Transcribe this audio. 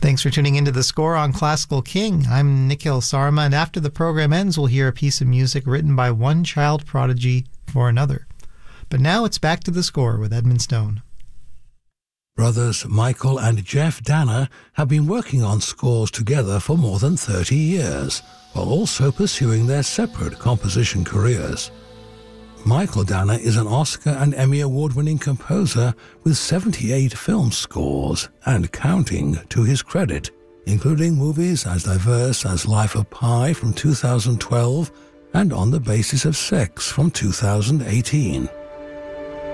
Thanks for tuning into The Score on Classical King. I'm Nikhil Sarma, and after the program ends, we'll hear a piece of music written by one child prodigy for another. But now it's back to The Score with Edmund Stone. Brothers Michael and Jeff Danner have been working on scores together for more than 30 years, while also pursuing their separate composition careers. Michael Danner is an Oscar and Emmy Award-winning composer with 78 film scores and counting to his credit, including movies as diverse as Life of Pi from 2012 and On the Basis of Sex from 2018.